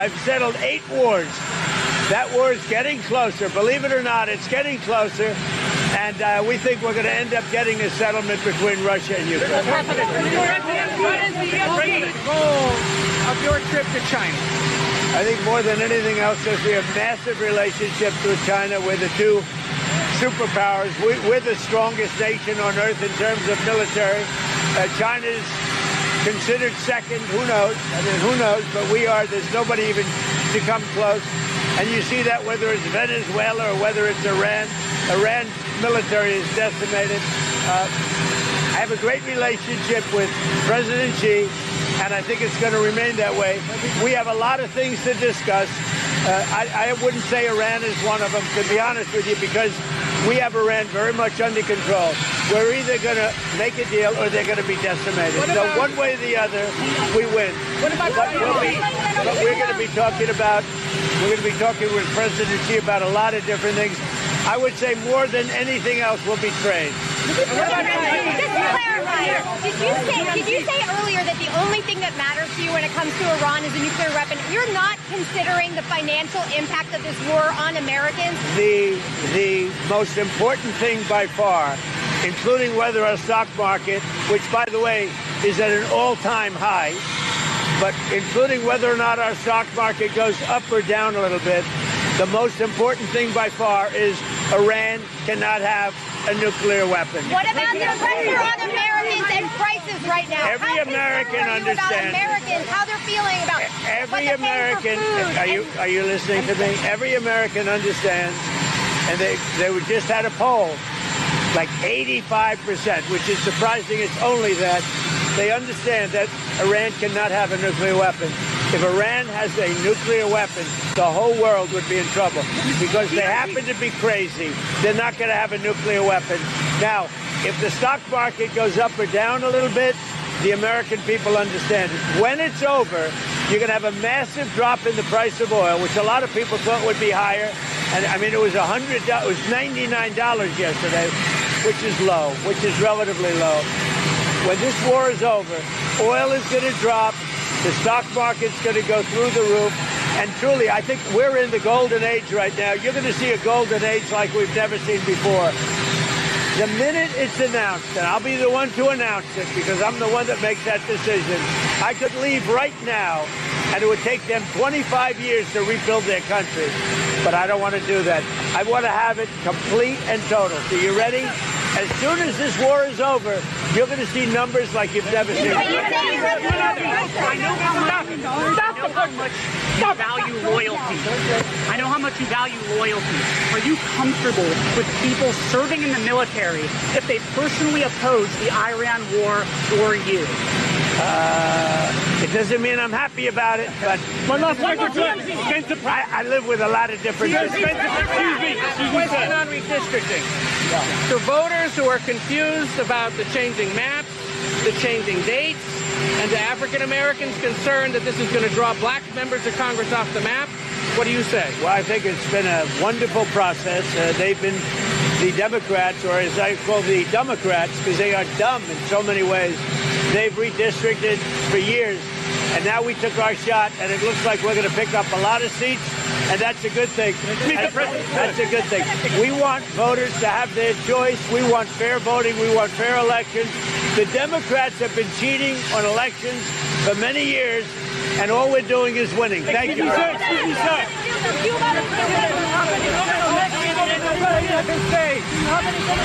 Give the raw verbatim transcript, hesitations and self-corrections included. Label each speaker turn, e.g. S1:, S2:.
S1: I've settled eight wars. That war is getting closer. Believe it or not, it's getting closer. And uh, we think we're going to end up getting a settlement between Russia and Ukraine.
S2: President, what is the ultimate goal of your trip to China?
S1: I think more than anything else is we have massive relationships with China. We're the two superpowers. We, we're the strongest nation on earth in terms of military. Uh, China's considered second. Who knows? I mean, who knows? But we are. There's nobody even to come close. And you see that whether it's Venezuela or whether it's Iran. Iran's military is decimated. Uh, I have a great relationship with President Xi, and I think it's going to remain that way. We have a lot of things to discuss. Uh, I, I wouldn't say Iran is one of them, to be honest with you, because we have Iran very much under control. We're either going to make a deal or they're going to be decimated. So one way or the other, we win.
S2: What about
S1: but, we'll be, but we're going to be talking about, we're going to be talking with President Xi about a lot of different things. I would say more than anything else will be trade.
S3: Just to clarify, did you say did you say earlier that the only thing that matters to you when it comes to Iran is a nuclear weapon? You're not considering the financial impact of this war on Americans?
S1: The the most important thing by far, including whether our stock market, which by the way is at an all-time high, but including whether or not our stock market goes up or down a little bit, the most important thing by far is Iran cannot have a nuclear weapon.
S3: What about the pressure on Americans and prices right now?
S1: Every
S3: how
S1: American
S3: are you
S1: understands.
S3: About Americans, how they're feeling about
S1: every
S3: what
S1: American.
S3: food
S1: Are you are you listening to me? Every American understands, and they they just had a poll, like eighty-five percent, which is surprising. It's only that they understand that Iran cannot have a nuclear weapon. If Iran has a nuclear weapon, the whole world would be in trouble because they happen to be crazy. They're not going to have a nuclear weapon. Now, if the stock market goes up or down a little bit, the American people understand it. When it's over, you're going to have a massive drop in the price of oil, which a lot of people thought would be higher. And I mean, it was one hundred dollars, it was ninety-nine dollars yesterday, which is low, which is relatively low. When this war is over, oil is going to drop. The stock market's going to go through the roof. And truly, I think we're in the golden age right now. You're going to see a golden age like we've never seen before. The minute it's announced, and I'll be the one to announce it because I'm the one that makes that decision, I could leave right now, and it would take them twenty-five years to rebuild their country. But I don't want to do that. I want to have it complete and total. So you ready? As soon as this war is over, you're going to see numbers like you've never seen.
S4: I know how much, I know how much you value loyalty. I know how much you value loyalty. Are you comfortable with people serving in the military if they personally oppose the Iran war or you?
S1: Uh, it doesn't mean I'm happy about it, but I, I live with a lot of different...
S2: Excuse me. Question on redistricting. To voters who are confused about the changing maps, the changing dates, and to African Americans concerned that this is going to draw black members of Congress off the map, what do you say?
S1: Well, I think it's been a wonderful process. Uh, they've been, the Democrats, or as I call the Democrats, because they are dumb in so many ways, they've redistricted for years. And now we took our shot, and it looks like we're going to pick up a lot of seats, and that's a good thing. That's, that's a good thing. We want voters to have their choice. We want fair voting. We want fair elections. The Democrats have been cheating on elections for many years, and all we're doing is winning. Thank you.
S2: Excuse me, sir. Excuse me, sir.